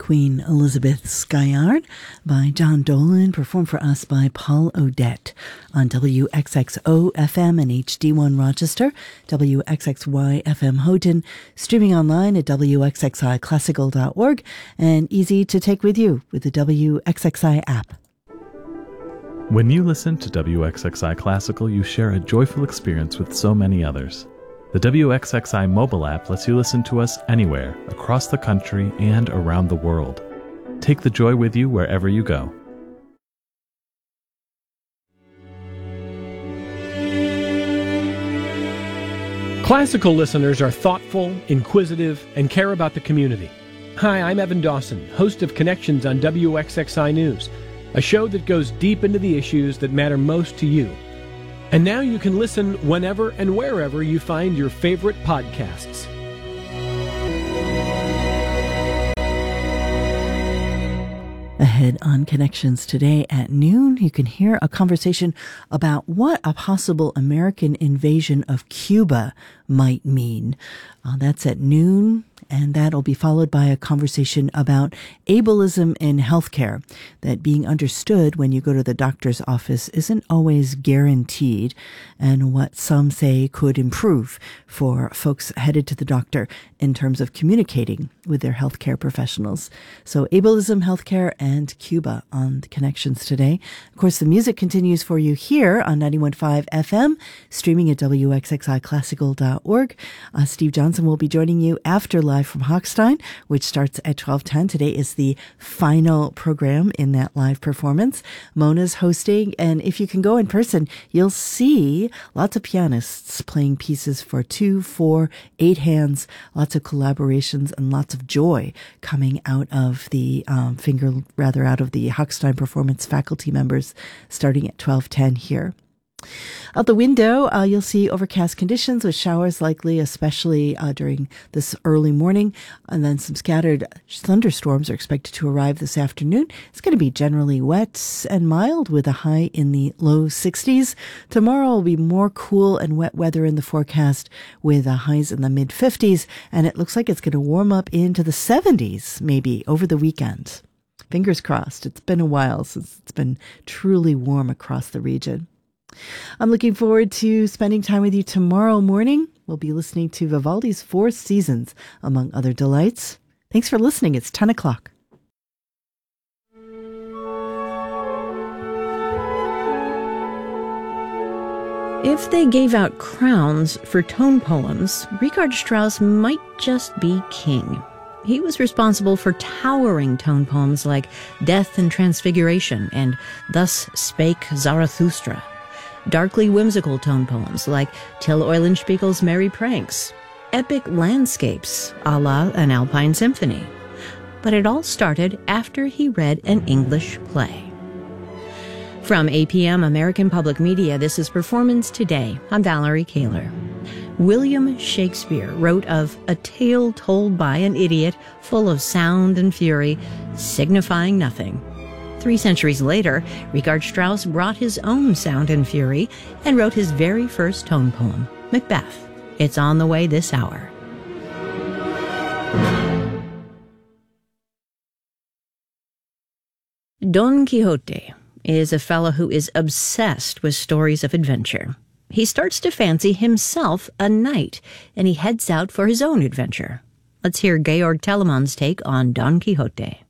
Queen Elizabeth Skyard by John Dolan, performed for us by Paul Odette on WXXO FM and HD1 Rochester, WXXY FM Houghton, streaming online at WXXIClassical.org, and easy to take with you with the WXXI app. When you listen to WXXI Classical, you share a joyful experience with so many others. The WXXI mobile app lets you listen to us anywhere, across the country and around the world. Take the joy with you wherever you go. Classical listeners are thoughtful, inquisitive, and care about the community. Hi, I'm Evan Dawson, host of Connections on WXXI News, a show that goes deep into the issues that matter most to you. And now you can listen whenever and wherever you find your favorite podcasts. Ahead on Connections today at noon, you can hear a conversation about what a possible American invasion of Cuba might mean. That's at noon, and that'll be followed by a conversation about ableism in healthcare, that being understood when you go to the doctor's office isn't always guaranteed, and what some say could improve for folks headed to the doctor in terms of communicating with their healthcare professionals. So ableism, healthcare, and Cuba on the Connections today. Of course, the music continues for you here on 91.5 FM, streaming at WXXIClassical.org. Steve Johnson will be joining you after Live from Hochstein, which starts at 12:10. Today is the final program in that live performance. Mona's hosting, and if you can go in person, you'll see lots of pianists playing pieces for 2, 4, 8 hands, lots of collaborations, and lots of joy coming out of the out of the Hochstein performance faculty members starting at 12:10 here. Out the window, you'll see overcast conditions with showers likely, especially during this early morning. And then some scattered thunderstorms are expected to arrive this afternoon. It's going to be generally wet and mild with a high in the low 60s. Tomorrow will be more cool and wet weather in the forecast with highs in the mid 50s. And it looks like it's going to warm up into the 70s maybe over the weekend. Fingers crossed. It's been a while since it's been truly warm across the region. I'm looking forward to spending time with you tomorrow morning. We'll be listening to Vivaldi's Four Seasons, among other delights. Thanks for listening. It's 10 o'clock. If they gave out crowns for tone poems, Richard Strauss might just be king. He was responsible for towering tone poems like Death and Transfiguration and Thus Spake Zarathustra. Darkly whimsical tone poems like Till Eulenspiegel's Merry Pranks, epic landscapes a la an Alpine Symphony. But it all started after he read an English play. From APM American Public Media, this is Performance Today. I'm Valerie Kaler. William Shakespeare wrote of a tale told by an idiot full of sound and fury, signifying nothing. 3 centuries later, Richard Strauss brought his own sound and fury and wrote his very first tone poem, Macbeth. It's on the way this hour. Don Quixote is a fellow who is obsessed with stories of adventure. He starts to fancy himself a knight, and he heads out for his own adventure. Let's hear Georg Telemann's take on Don Quixote.